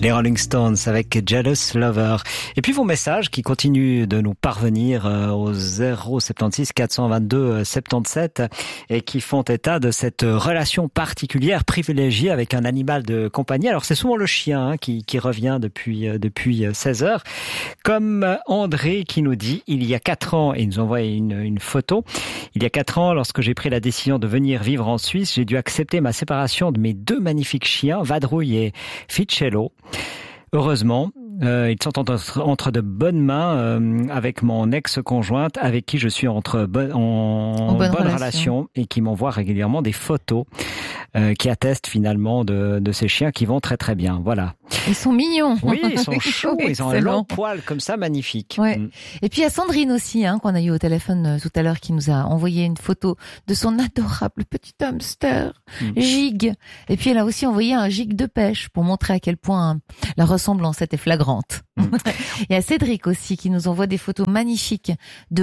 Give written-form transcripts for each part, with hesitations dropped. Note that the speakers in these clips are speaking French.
Les Rolling Stones avec Jealous Lover. Et puis vos messages qui continuent de nous parvenir au 076 422 77 et qui font état de cette relation particulière, privilégiée avec un animal de compagnie. Alors c'est souvent le chien qui revient depuis 16 heures. Comme André qui nous dit, il y a 4 ans, et il nous envoie une photo, il y a 4 ans, lorsque j'ai pris la décision de venir vivre en Suisse, j'ai dû accepter ma séparation de mes 2 magnifiques chiens, Vadrouille et Ficello. Heureusement, ils sont entre de bonnes mains avec mon ex-conjointe avec qui je suis en bonne relation et qui m'envoie régulièrement des photos qui attestent finalement de ces chiens qui vont très très bien. Voilà. Ils sont mignons. Oui, ils sont chauds, ils ont un long poil comme ça, magnifique. Ouais. Et puis il y a Sandrine aussi, qu'on a eu au téléphone tout à l'heure, qui nous a envoyé une photo de son adorable petit hamster, Gig. Et puis elle a aussi envoyé un gig de pêche pour montrer à quel point la ressemblance était flagrante. Il y a Cédric aussi qui nous envoie des photos magnifiques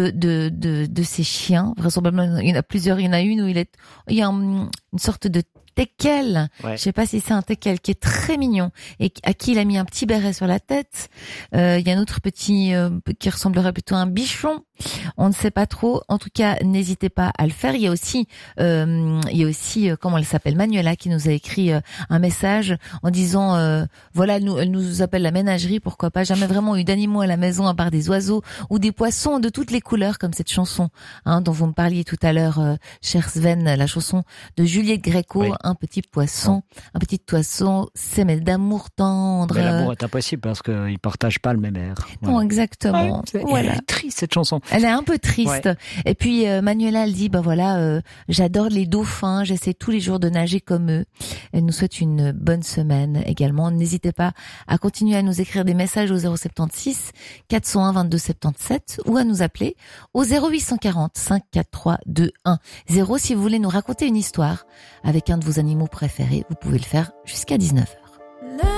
de ses chiens. Vraisemblablement, il y en a plusieurs. Il y en a une où il y a une sorte de teckel. Ouais. Je sais pas si c'est un teckel qui est très mignon et à qui il a mis un petit béret sur la tête. Il y a un autre petit qui ressemblerait plutôt à un bichon. On ne sait pas trop. En tout cas, n'hésitez pas à le faire. Il y a aussi comment elle s'appelle, Manuela, qui nous a écrit un message en disant voilà, elle nous appelle la ménagerie, pourquoi pas. Jamais vraiment eu d'animaux à la maison à part des oiseaux ou des poissons de toutes les couleurs, comme cette chanson dont vous me parliez tout à l'heure, cher Sven, la chanson de Juliette Gréco. Oui. Un petit poisson, c'est d'amour tendre. Mais l'amour est impossible parce qu'ils partagent pas le même air. Voilà. Non, exactement. Ouais, voilà. Elle est triste, cette chanson. Elle est un peu triste. Ouais. Et puis Manuela, elle dit j'adore les dauphins, j'essaie tous les jours de nager comme eux. Elle nous souhaite une bonne semaine également. N'hésitez pas à continuer à nous écrire des messages au 076 401 22 77 ou à nous appeler au 0840 543 210 si vous voulez nous raconter une histoire avec un de vos animaux préférés. Vous pouvez le faire jusqu'à 19h.